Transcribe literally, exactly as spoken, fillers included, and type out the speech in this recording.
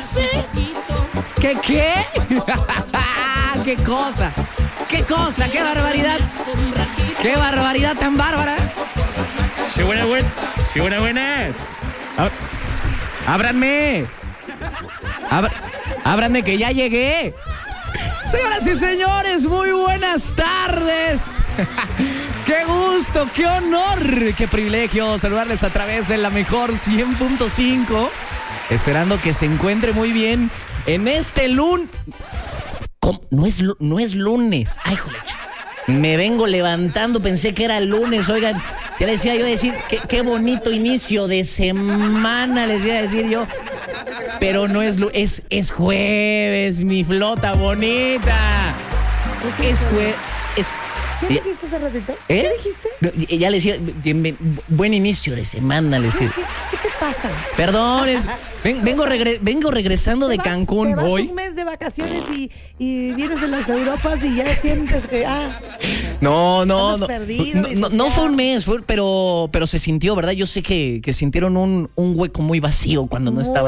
dice? ¿Qué qué? ¡Qué cosa! ¡Qué cosa! ¡Qué barbaridad! ¡Qué barbaridad tan bárbara! Sí, buenas, buenas. Sí, buenas, buenas. Ab- ¡Ábranme! Abr- ¡Ábranme que ya llegué! Señoras y señores, muy buenas tardes. ¡Qué gusto, qué honor, qué privilegio saludarles a través de la mejor cien punto cinco! Esperando que se encuentre muy bien en este lunes. No es, no es lunes. Ay, joder. Me vengo levantando, pensé que era lunes. Oigan, ya les iba yo a decir, qué, qué bonito inicio de semana, les iba a decir yo. Pero no es lunes, es, es jueves, mi flota bonita. Es jueves. Es, ¿Qué dijiste hace ratito? ¿Eh? ¿Qué dijiste? Ya les decía, bien, bien, buen inicio de semana, les ¿Qué, decía. qué, qué te pasa? Perdón, es, ven, vengo, regre, vengo regresando de Te vas- Cancún te vas hoy. un mes de vacaciones y, y vienes en las Europas y ya sientes que, ah, No, no, andas no. perdido, No, no, no fue un mes, fue, pero, pero se sintió, ¿verdad? Yo sé que, que sintieron un, un hueco muy vacío cuando no Muy estaba.